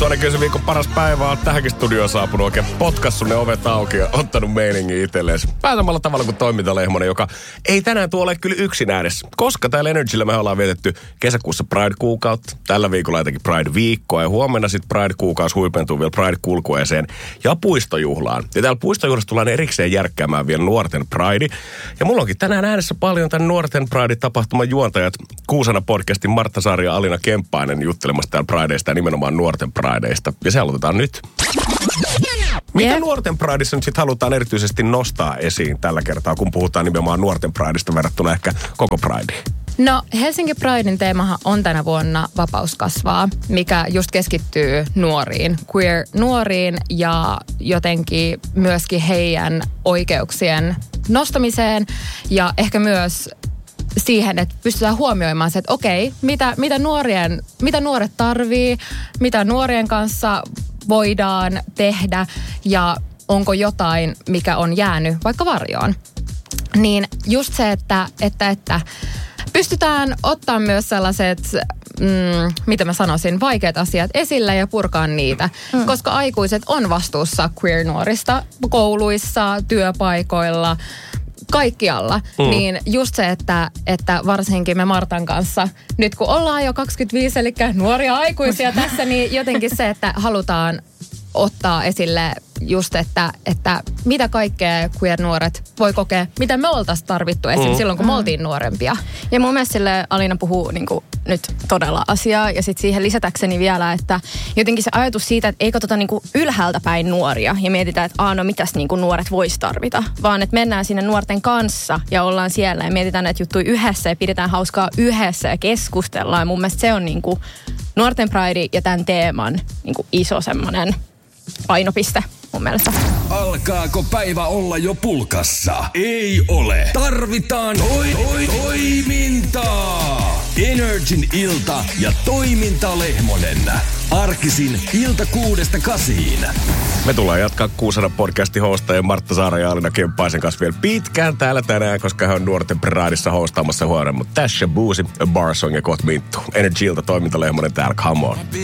Ainakin se viikon paras päivä on tähänkin studioon saapunut oikein potkassu ne ovet auki ja ottanut meiningin itselleen. Vähän samalla tavalla kuin toimintalehmonen, joka ei tänään ole kyllä yksin äänessä. Koska täällä Energyllä me ollaan vietetty kesäkuussa Pride-kuukautta, tällä viikolla jotenkin Pride-viikkoa ja huomenna sitten Pride-kuukausi huipentuu vielä Pride-kulkueeseen ja puistojuhlaan. Ja täällä puistojuhlassa tullaan erikseen järkkäämään vielä nuorten Pride. Ja mulla onkin tänään äänessä paljon tämän nuorten Pride-tapahtuman juontajat. Kuusana podcastin Martta Saari ja Alina Kemppainen juttelemassa täällä Prideista ja nimenomaan nuorten Prideista. Ja se aloitetaan nyt. Mitä nuorten Prideissa nyt sitten halutaan erityisesti nostaa esiin tällä kertaa, kun puhutaan nimenomaan nuorten Prideista verrattuna ehkä koko Prideen? No Helsingin Pridein teemahan on tänä vuonna vapaus kasvaa, mikä just keskittyy nuoriin, queer-nuoriin ja jotenkin myöskin heidän oikeuksien nostamiseen ja ehkä myös siihen, että pystytään huomioimaan se, että okei, mitä nuoret tarvii, mitä nuorien kanssa voidaan tehdä ja onko jotain, mikä on jäänyt vaikka varjoon. Niin just se, että pystytään ottaa myös sellaiset, mitä mä sanoisin, vaikeat asiat esille ja purkaa niitä. Koska aikuiset on vastuussa queer-nuorista kouluissa, työpaikoilla, kaikkialla. Niin just se, että varsinkin me Martan kanssa, nyt kun ollaan jo 25, eli nuoria aikuisia tässä, niin jotenkin se, että halutaan ottaa esille just, että mitä kaikkea queer-nuoret voi kokea, mitä me oltaisiin tarvittu esim. Silloin, kun me oltiin nuorempia. Ja mun mielestä sille Alina puhuu niin kuin nyt todella asiaa. Ja sitten siihen lisätäkseni vielä, että jotenkin se ajatus siitä, että ei katsota niin kuin ylhäältä päin nuoria ja mietitään, että no mitäs niin kuin nuoret vois tarvita. Vaan että mennään sinne nuorten kanssa ja ollaan siellä ja mietitään näitä juttuja yhdessä ja pidetään hauskaa yhdessä ja keskustellaan. Ja mun mielestä se on niin kuin nuorten Pride ja tämän teeman niin kuin iso semmoinen painopiste mun mielestä. Alkaako päivä olla jo pulkassa? Ei ole. Tarvitaan toimintaa. Energin ilta ja toimintalehmonen. Arkisin ilta 6-8. Me tullaan jatkaa Kuusana podcastin hostajien Martta Saara ja Alina Kemppaisen kanssa vielä pitkään täällä tänään, koska hän on nuorten Prideissa hostaamassa huomenna. Mutta Tasha Boozy, A Bar Song ja kohta Minttu. Energy ilta toimintalehmonen täällä, come on.